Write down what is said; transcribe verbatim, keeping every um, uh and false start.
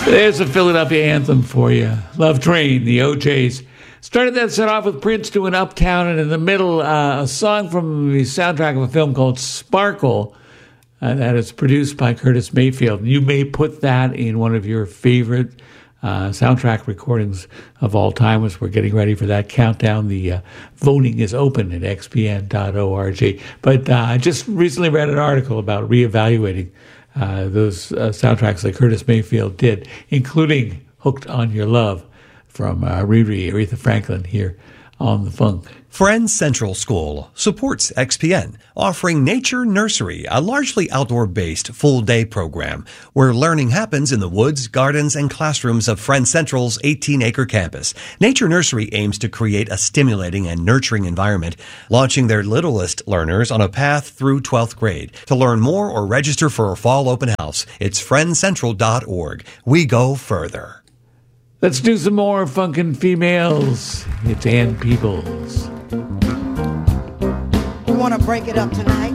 There's a Philadelphia anthem for you. Love Train, the O Js. Started that set off with Prince doing Uptown, and in the middle, uh, a song from the soundtrack of a film called Sparkle uh, that is produced by Curtis Mayfield. You may put that in one of your favorite uh, soundtrack recordings of all time as we're getting ready for that countdown. The uh, voting is open at x p n dot org. But uh, I just recently read an article about reevaluating uh, those uh, soundtracks that Curtis Mayfield did, including Hooked on Your Love from uh, Riri, Aretha Franklin, here on The Funk. Friends Central School supports X P N, offering Nature Nursery, a largely outdoor-based full-day program where learning happens in the woods, gardens, and classrooms of Friends Central's eighteen-acre campus. Nature Nursery aims to create a stimulating and nurturing environment, launching their littlest learners on a path through twelfth grade. To learn more or register for a fall open house, it's friends central dot org. We go further. Let's do some more funkin' females. It's Ann Peebles. We want to break it up tonight.